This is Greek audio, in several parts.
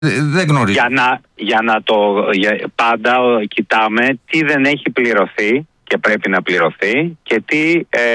Δεν γνωρίζω. Πάντα κοιτάμε τι δεν έχει πληρωθεί και πρέπει να πληρωθεί και τι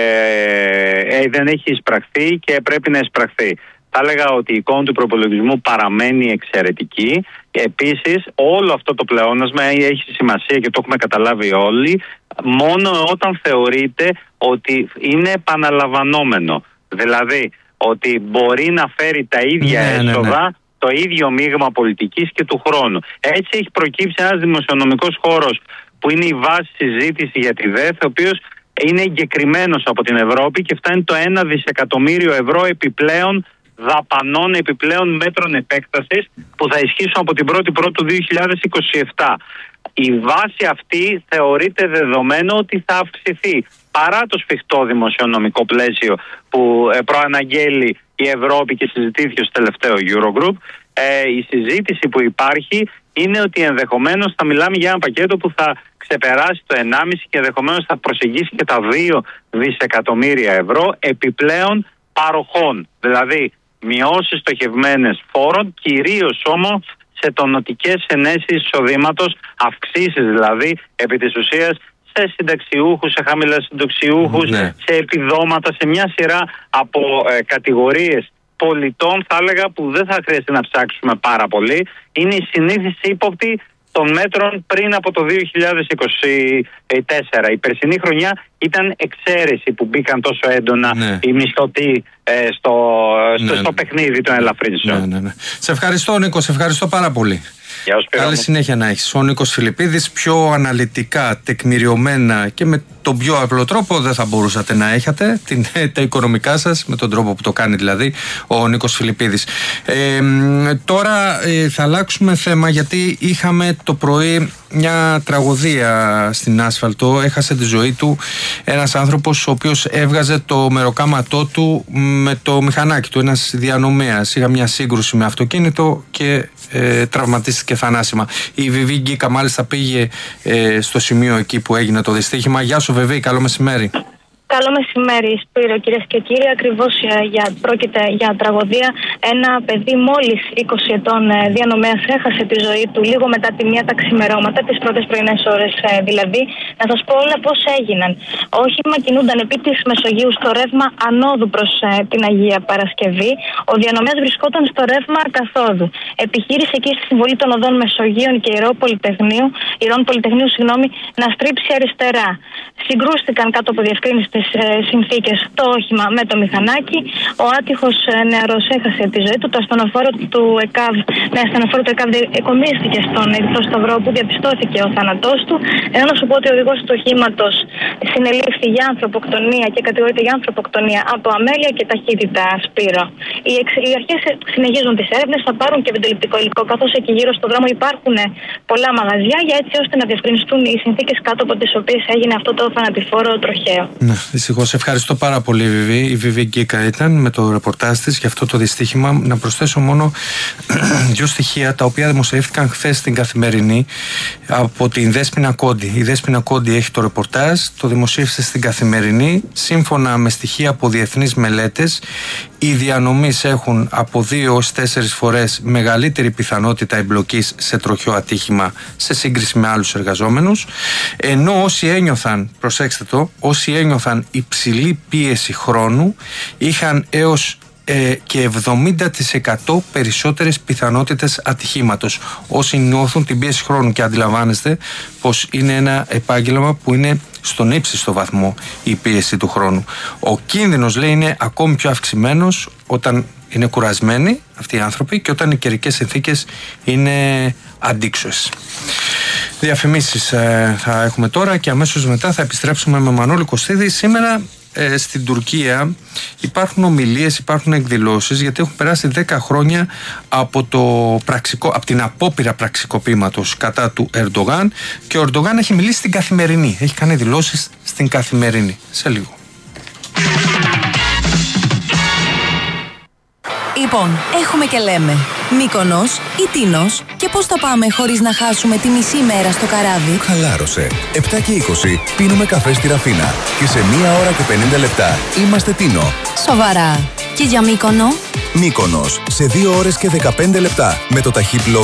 δεν έχει εισπραχθεί και πρέπει να εισπραχθεί. Θα έλεγα ότι η εικόνα του προπολογισμού παραμένει εξαιρετική. Επίσης, όλο αυτό το πλεόνασμα έχει σημασία και το έχουμε καταλάβει όλοι μόνο όταν θεωρείται ότι είναι επαναλαμβανόμενο. Δηλαδή, ότι μπορεί να φέρει τα ίδια έσοδα, το ίδιο μείγμα πολιτικής και του χρόνου. Έτσι έχει προκύψει ένας δημοσιονομικός χώρος που είναι η βάση συζήτηση για τη ΔΕΘ, ο οποίος είναι εγκεκριμένος από την Ευρώπη και φτάνει το 1 δισεκατομμύριο ευρώ επιπλέον δαπανών, επιπλέον μέτρων επέκτασης που θα ισχύσουν από την 1η Πρώτου του 2027. Η βάση αυτή θεωρείται δεδομένο ότι θα αυξηθεί παρά το σφιχτό δημοσιονομικό πλαίσιο που προαναγγέλει η Ευρώπη και συζητήθηκε στο τελευταίο Eurogroup. Η συζήτηση που υπάρχει είναι ότι ενδεχομένως θα μιλάμε για ένα πακέτο που θα ξεπεράσει το 1,5 και ενδεχομένως θα προσεγγίσει και τα 2 δισεκατομμύρια ευρώ επιπλέον παροχών. Δηλαδή μειώσεις στοχευμένες φόρων, κυρίως όμως σε τονωτικές ενέσεις εισοδήματος, αυξήσεις δηλαδή επί της ουσίας σε συνταξιούχους, σε χαμηλές συνταξιούχους, σε επιδόματα, σε μια σειρά από κατηγορίες πολιτών, θα έλεγα, που δεν θα χρειαστεί να ψάξουμε πάρα πολύ. Είναι η συνήθιση ύποπτη των μέτρων πριν από το 2024. Η περσινή χρονιά ήταν εξαίρεση που μπήκαν τόσο έντονα οι μισθωτοί στο παιχνίδι των ελαφρύνσεων. Σε ευχαριστώ, Νίκο, σε ευχαριστώ πάρα πολύ. Καλή συνέχεια να έχεις. Ο Νίκος Φιλιππίδης, πιο αναλυτικά, τεκμηριωμένα και με τον πιο απλό τρόπο δεν θα μπορούσατε να έχετε τα οικονομικά σας, με τον τρόπο που το κάνει δηλαδή ο Νίκος Φιλιππίδης. Τώρα θα αλλάξουμε θέμα, γιατί είχαμε το πρωί μια τραγωδία στην άσφαλτο. Έχασε τη ζωή του ένας άνθρωπος ο οποίος έβγαζε το μεροκάματό του με το μηχανάκι του, ένας διανομέας. Είχα μια σύγκρουση με αυτοκίνητο και τραυματίστηκε θανάσιμα. Η Βιβί Γκίκα μάλιστα πήγε στο σημείο εκεί που έγινε το δυστύχημα. Γεια σου Βιβί, καλό μεσημέρι. Καλό μεσημέρι, Σπύρο, κυρίες και κύριοι. Ακριβώς πρόκειται για τραγωδία. Ένα παιδί μόλις 20 ετών διανομέας έχασε τη ζωή του λίγο μετά τη 1 τα ξημερώματα, τις πρώτες πρωινές ώρες δηλαδή. Να σας πω όλα πώς έγιναν. Όχημα κινούνταν επί της Μεσογείου στο ρεύμα ανόδου προς την Αγία Παρασκευή. Ο διανομέας βρισκόταν στο ρεύμα καθόδου. Επιχείρησε εκεί στη συμβολή των οδών Μεσογείων και Ηρών Πολυτεχνείου, να στρίψει αριστερά. Συγκρούστηκαν κάτω από διευκρίνηση συνθήκες το όχημα με το μηχανάκι. Ο άτυχος νεαρός έχασε τη ζωή του. Το ασθενοφόρο του ΕΚΑΒ εκομίστηκε στον Ερυθρό Σταυρό, όπου διαπιστώθηκε ο θάνατός του. Ενώ να σου πω ότι ο οδηγός του οχήματος συνελήφθη για ανθρωποκτονία και κατηγορείται για ανθρωποκτονία από αμέλεια και ταχύτητα, Σπύρο. Οι αρχές συνεχίζουν τις έρευνες, θα πάρουν και βεντοληπτικό υλικό, καθώς εκεί γύρω στον δρόμο υπάρχουν πολλά μαγαζιά, για έτσι ώστε να διευκρινιστούν οι συνθήκες κάτω από τις οποίες έγινε αυτό το θανατηφόρο τροχαίο. Δυστυχώς, ευχαριστώ πάρα πολύ, Βιβί. Η Βιβί Γκίκα ήταν με το ρεπορτάζ της για αυτό το δυστύχημα. Να προσθέσω μόνο 2 στοιχεία τα οποία δημοσιεύτηκαν χθες στην Καθημερινή από την Δέσποινα Κόντι. Η Δέσποινα Κόντι έχει το ρεπορτάζ, το δημοσίευσε στην Καθημερινή. Σύμφωνα με στοιχεία από διεθνείς μελέτες, οι διανομείς έχουν από 2 έως 4 φορές μεγαλύτερη πιθανότητα εμπλοκής σε τροχαίο ατύχημα σε σύγκριση με άλλους εργαζόμενους, ενώ όσοι ένιωθαν, προσέξτε το, όσοι ένιωθαν υψηλή πίεση χρόνου είχαν έως και 70% περισσότερες πιθανότητες ατυχήματος. Όσοι νιώθουν την πίεση χρόνου, και αντιλαμβάνεστε πως είναι ένα επάγγελμα που είναι στον ύψιστο βαθμό η πίεση του χρόνου. Ο κίνδυνος, λέει, είναι ακόμη πιο αυξημένος όταν είναι κουρασμένοι αυτοί οι άνθρωποι και όταν οι καιρικές συνθήκες είναι αντίξωες. Διαφημίσεις θα έχουμε τώρα και αμέσως μετά θα επιστρέψουμε με Μανώλη Κωστίδη. Σήμερα στην Τουρκία υπάρχουν ομιλίες, υπάρχουν εκδηλώσεις, γιατί έχουν περάσει 10 χρόνια από την απόπειρα πραξικοπήματος κατά του Ερντογάν, και ο Ερντογάν έχει μιλήσει στην Καθημερινή, έχει κάνει δηλώσεις στην Καθημερινή. Σε λίγο. Λοιπόν, έχουμε και λέμε Μύκονος ή Τίνος, και πώς θα πάμε χωρίς να χάσουμε τη μισή μέρα στο καράβι. Χαλάρωσε. 7 και 20 πίνουμε καφέ στη Ραφίνα και σε 1 ώρα και 50 λεπτά είμαστε Τίνο. Σοβαρά. Και για Μύκονο? Μύκονος σε 2 ώρες και 15 λεπτά με το ταχύπλο